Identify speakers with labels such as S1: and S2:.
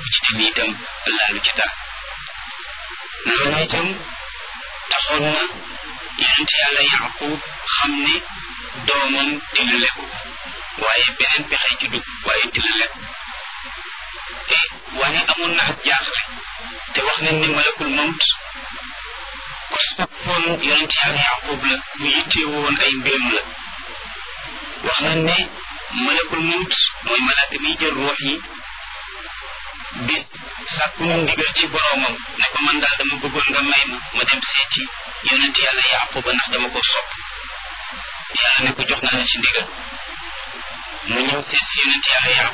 S1: ci tin itam laalu ci dara loolu itam taxoon na yonent yàlla Yaqub xam ne doomam dina lekku waaye beneen pexe ci dugg waaye dina lekku waaye amoon na ak jaaxle te wax nañ ne malakul mawt ku soppoon yonent yàlla Yaqub la bu yittee woon ay mbiram la wax nañ ne malakul mawt mooy malaaka miy jël ruux yi bi sàkku mu ndigal ci boroomam ne ko man daal dama bëggoon nga may ma dem seeti yonent yàlla Yaquba ndax dama ko sopp yàlla ne ko jox naa la ci ndigal mu ñëw seet si yonent yàlla Yaqub